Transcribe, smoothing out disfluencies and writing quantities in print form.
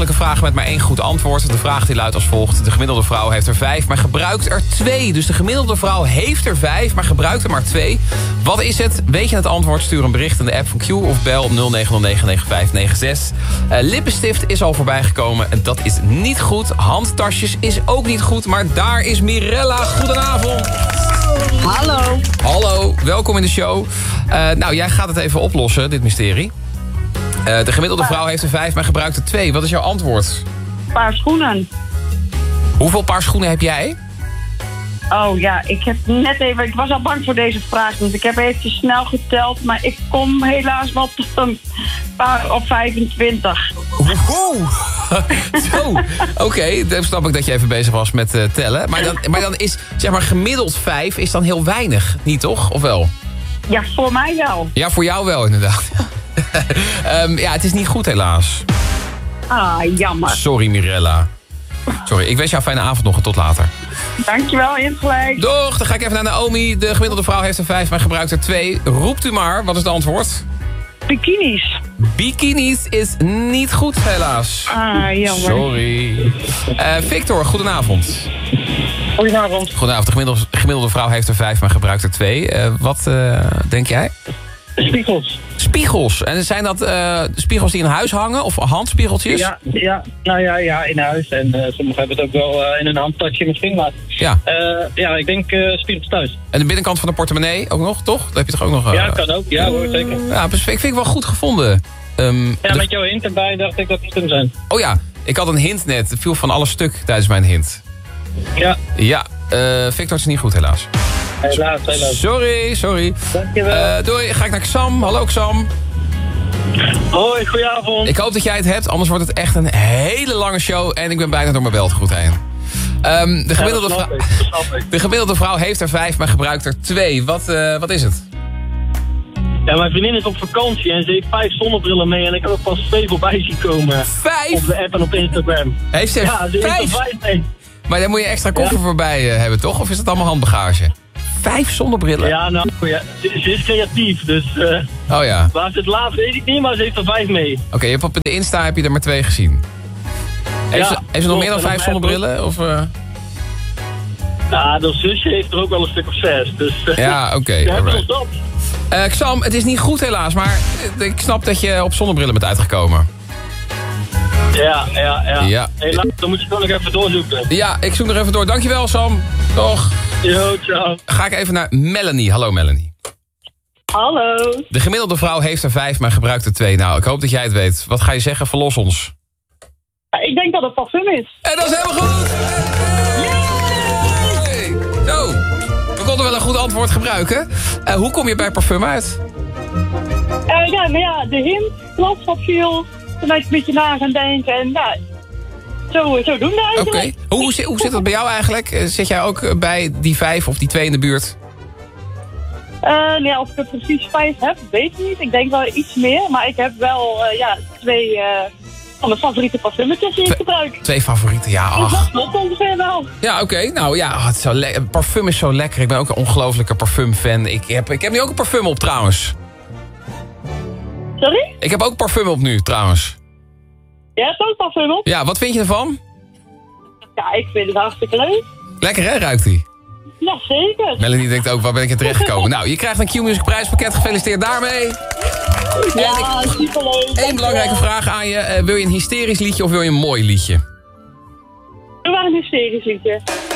Vraag met maar 1 goed antwoord. De vraag die luidt als volgt. De gemiddelde vrouw heeft er 5, maar gebruikt er 2. Dus de gemiddelde vrouw heeft er 5, maar gebruikt er maar 2. Wat is het? Weet je het antwoord? Stuur een bericht in de app van Q of bel op 09099596. Lippenstift is al voorbij gekomen en dat is niet goed. Handtasjes is ook niet goed, maar daar is Mirella. Goedenavond. Hallo. Hallo, welkom in de show. Nou, jij gaat het even oplossen, dit mysterie. De gemiddelde vrouw heeft er 5, maar gebruikt er 2. Wat is jouw antwoord? Paar schoenen. Hoeveel paar schoenen heb jij? Oh ja, ik heb net even... Ik was al bang voor deze vraag, want ik heb eventjes snel geteld. Maar ik kom helaas wel tot een paar op 25. Zo, oké, dan snap ik dat je even bezig was met tellen. Maar dan is, zeg maar, gemiddeld 5 is dan heel weinig, niet toch? Of wel? Ja, voor mij wel. Ja, voor jou wel, inderdaad. Ja, het is niet goed helaas. Ah, jammer. Sorry, Mirella. Sorry, ik wens jou een fijne avond nog en tot later. Dankjewel, ingelijk. Doeg, dan ga ik even naar Naomi. De gemiddelde vrouw heeft er 5, maar gebruikt er 2. Roept u maar, wat is het antwoord? Bikinis. Bikinis is niet goed, helaas. Ah, jammer. Sorry. Victor, goedenavond. Goedenavond. Goedenavond, de gemiddelde vrouw heeft er 5, maar gebruikt er 2. Wat denk jij? Spiegels. Spiegels. En zijn dat spiegels die in huis hangen? Of handspiegeltjes? Ja, in huis. En sommigen hebben het ook wel in een handtasje misschien. Maar ja, ik denk spiegels thuis. En de binnenkant van de portemonnee ook nog, toch? Dat heb je toch ook nog? Ja, kan ook. Ja hoor, zeker. Ja, vind ik wel goed gevonden. Met jouw hint erbij dacht ik dat het kunnen zijn. Oh ja, ik had een hint net. Het viel van alles stuk tijdens mijn hint. Ja. Ja, Victor, het is niet goed helaas. Helaas. Sorry. Dankjewel. Doei, ga ik naar Xam. Hallo Xam. Hoi, goedenavond. Ik hoop dat jij het hebt, anders wordt het echt een hele lange show. En ik ben bijna door mijn beltegoed heen. De gemiddelde vrouw heeft er 5, maar gebruikt er 2. Wat is het? Ja, mijn vriendin is op vakantie en ze heeft 5 zonnebrillen mee. En ik heb er pas 2 voorbij zien komen. 5? Op de app en op Instagram. Heeft ze ja, ze 5? heeft er 5 mee. Maar daar moet je extra koffer voorbij hebben, toch? Of is het allemaal handbagage? 5 zonnebrillen? Ja, nou ja, ze is creatief, dus... oh ja. Waar ze het laat weet ik niet, maar ze heeft er 5 mee. Oké, je hebt op de Insta heb je er maar 2 gezien. Heeft ze nog meer dan 5 zonnebrillen? Of, Ja, dat zusje heeft er ook wel een stuk of 6. Dus, ja, oké. Xam, het is niet goed helaas, maar ik snap dat je op zonnebrillen bent uitgekomen. Ja. Helaas, dan moet je gewoon nog even doorzoeken. Ja, ik zoek nog even door. Dankjewel, Sam. Toch? Yo, ciao. Ga ik even naar Melanie. Hallo, Melanie. Hallo. De gemiddelde vrouw heeft er 5, maar gebruikt er 2. Nou, ik hoop dat jij het weet. Wat ga je zeggen? Verlos ons. Ja, ik denk dat het parfum is. En dat is helemaal goed! Yay! Zo, we konden wel een goed antwoord gebruiken. Hoe kom je bij parfum uit? De hint, glas wat viel. Toen ben ik een beetje na gaan denken en zo doen we eigenlijk. Oké. Hoe zit dat bij jou eigenlijk? Zit jij ook bij die 5 of die 2 in de buurt? Nee, of ik er precies 5 heb, weet ik niet. Ik denk wel iets meer, maar ik heb wel 2 van mijn favoriete parfumetjes die ik gebruik. 2 favorieten, ja. Ach. Dat klopt ongeveer wel. Ja, oké. Nou ja, het is zo parfum is zo lekker. Ik ben ook een ongelofelijke parfumfan. Ik heb nu ook een parfum op trouwens. Sorry? Ik heb ook parfum op nu trouwens. Jij hebt ook parfum op? Ja, wat vind je ervan? Ja, ik vind het hartstikke leuk. Lekker hè, ruikt hij? Ja, zeker. Melanie denkt ook, waar ben ik in terechtgekomen? Nou, je krijgt een Q-Music prijspakket. Gefeliciteerd daarmee. Ja, superleuk. Eén belangrijke vraag aan je. Wil je een hysterisch liedje of wil je een mooi liedje? Doe maar een hysterisch liedje.